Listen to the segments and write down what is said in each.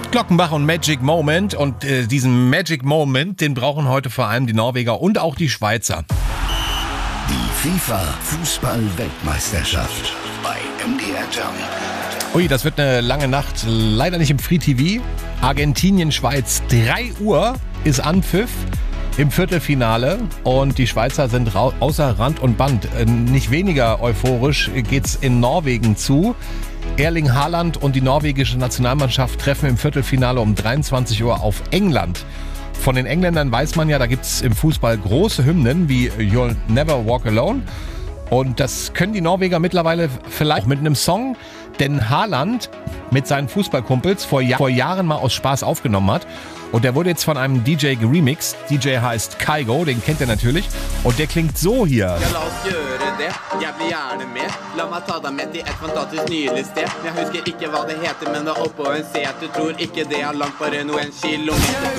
Kurt Glockenbach und Magic Moment. Und diesen Magic Moment, den brauchen heute vor allem die Norweger und auch die Schweizer. Die FIFA-Fußball-Weltmeisterschaft bei MDR Jump. Ui, das wird eine lange Nacht. Leider nicht im Free TV. Argentinien, Schweiz. 3 Uhr ist Anpfiff im Viertelfinale. Und die Schweizer sind außer Rand und Band. Nicht weniger euphorisch geht's in Norwegen zu. Erling Haaland und die norwegische Nationalmannschaft treffen im Viertelfinale um 23 Uhr auf England. Von den Engländern weiß man ja, da gibt's im Fußball große Hymnen wie You'll Never Walk Alone. Und das können die Norweger mittlerweile vielleicht auch mit einem Song, den Haaland mit seinen Fußballkumpels vor Jahren mal aus Spaß aufgenommen hat. Und der wurde jetzt von einem DJ geremixed. DJ heißt Kygo, den kennt ihr natürlich. Und der klingt so hier. Ja, la oss gjøre det. Jeg blir gjerne med. La meg ta deg med til et fantastisk nydelig sted. Jeg husker ikke hva det heter, men det er oppå en seter. Tror ikke det er langt, bare noen kilometer.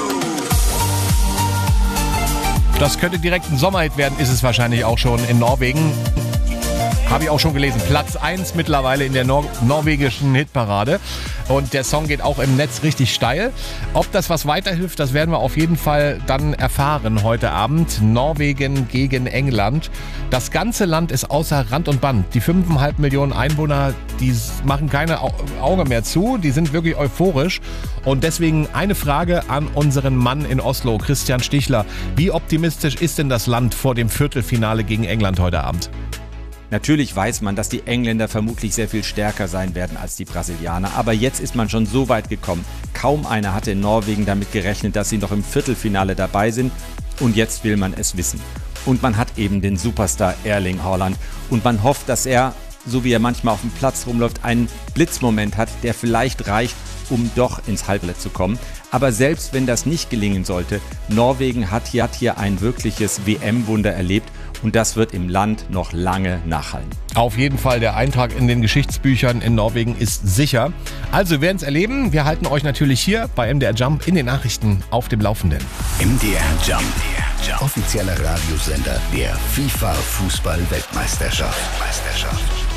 Das könnte direkt ein Sommerhit werden, ist es wahrscheinlich auch schon in Norwegen. Habe ich auch schon gelesen. Platz 1 mittlerweile in der norwegischen Hitparade. Und der Song geht auch im Netz richtig steil. Ob das was weiterhilft, das werden wir auf jeden Fall dann erfahren heute Abend. Norwegen gegen England. Das ganze Land ist außer Rand und Band. Die 5,5 Millionen Einwohner, die machen keine Auge mehr zu. Die sind wirklich euphorisch. Und deswegen eine Frage an unseren Mann in Oslo, Christian Stichler. Wie optimistisch ist denn das Land vor dem Viertelfinale gegen England heute Abend? Natürlich weiß man, dass die Engländer vermutlich sehr viel stärker sein werden als die Brasilianer. Aber jetzt ist man schon so weit gekommen. Kaum einer hatte in Norwegen damit gerechnet, dass sie noch im Viertelfinale dabei sind. Und jetzt will man es wissen. Und man hat eben den Superstar Erling Haaland. Und man hofft, dass er, so wie er manchmal auf dem Platz rumläuft, einen Blitzmoment hat, der vielleicht reicht, um doch ins Halbfinale zu kommen. Aber selbst wenn das nicht gelingen sollte, Norwegen hat hier ein wirkliches WM-Wunder erlebt. Und das wird im Land noch lange nachhallen. Auf jeden Fall, der Eintrag in den Geschichtsbüchern in Norwegen ist sicher. Also, wir werden es erleben. Wir halten euch natürlich hier bei MDR Jump in den Nachrichten auf dem Laufenden. MDR Jump, offizieller Radiosender der FIFA-Fußball-Weltmeisterschaft.